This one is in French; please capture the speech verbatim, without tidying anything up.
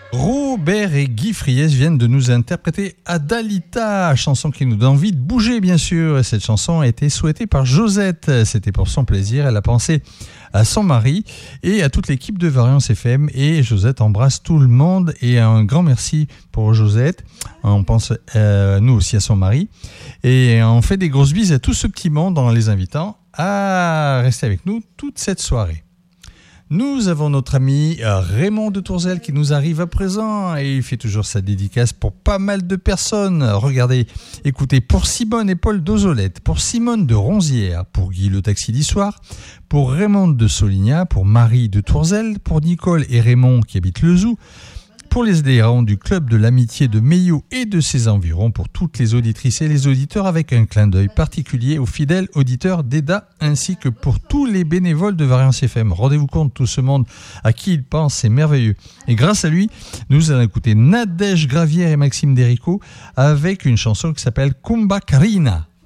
Robert et Guy Friès viennent de nous interpréter Adalita, chanson qui nous donne envie de bouger bien sûr. Cette chanson a été souhaitée par Josette, c'était pour son plaisir, elle a pensé à son mari et à toute l'équipe de Variance F M, et Josette embrasse tout le monde et un grand merci pour Josette. On pense euh, nous aussi à son mari et on fait des grosses bises à tout ce petit monde en les invitant à rester avec nous toute cette soirée. Nous avons notre ami Raymond de Tourzel qui nous arrive à présent et il fait toujours sa dédicace pour pas mal de personnes. Regardez, écoutez, pour Simone et Paul d'Ozolette, pour Simone de Ronzière, pour Guy le taxi d'Issoire, pour Raymond de Solignac, pour Marie de Tourzel, pour Nicole et Raymond qui habitent le Zoo, pour les adhérents du club de l'amitié de Meilloux et de ses environs, pour toutes les auditrices et les auditeurs, avec un clin d'œil particulier aux fidèles auditeurs d'E D A, ainsi que pour tous les bénévoles de Variance F M. Rendez-vous compte, tout ce monde à qui il pense, c'est merveilleux. Et grâce à lui, nous allons écouter Nadège Gravière et Maxime Derico avec une chanson qui s'appelle Kumba Karina.